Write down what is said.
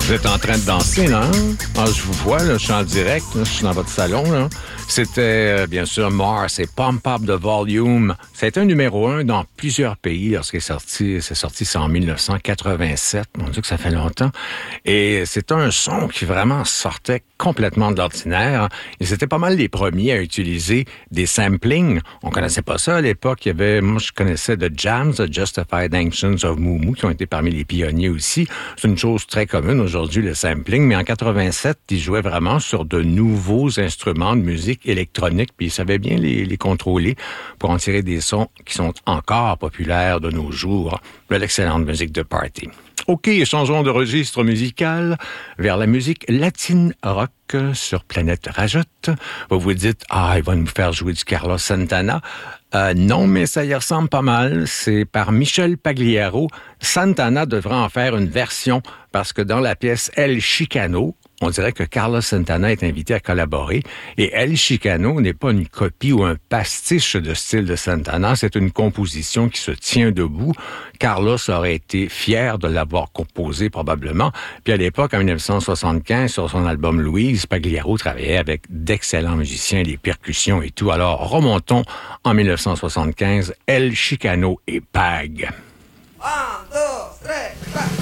Vous êtes en train de danser, là? Hein? Ah, je vous vois, là, je suis en direct, là, je suis dans votre salon, là. C'était, bien sûr, Mars et Pump Up the Volume. Ça a été un numéro 1 dans plusieurs pays lorsqu'il est sorti. C'est sorti en 1987. On dit que ça fait longtemps. Et c'est un son qui vraiment sortait complètement de l'ordinaire. Et c'était pas mal les premiers à utiliser des samplings. On connaissait pas ça à l'époque. Il y avait, moi, je connaissais The Jams, The Justified Actions of Moo Moo, qui ont été parmi les pionniers aussi. C'est une chose très commune aujourd'hui, le sampling. Mais en 87, ils jouaient vraiment sur de nouveaux instruments de musique électronique, puis ils savaient bien les contrôler pour en tirer des sons qui sont encore populaires de nos jours, de l'excellente musique de party. OK, changeons de registre musical vers la musique latine rock sur Planète Rajotte. Vous vous dites, il va nous faire jouer du Carlos Santana. Non, mais ça y ressemble pas mal. C'est par Michel Pagliaro. Santana devrait en faire une version parce que dans la pièce El Chicano, on dirait que Carlos Santana est invité à collaborer. Et El Chicano n'est pas une copie ou un pastiche de style de Santana, c'est une composition qui se tient debout. Carlos aurait été fier de l'avoir composée probablement. Puis à l'époque, en 1975, sur son album Louise, Pagliaro travaillait avec d'excellents musiciens, les percussions et tout. Alors remontons en 1975, El Chicano et Pag. 1, 2, 3, 4.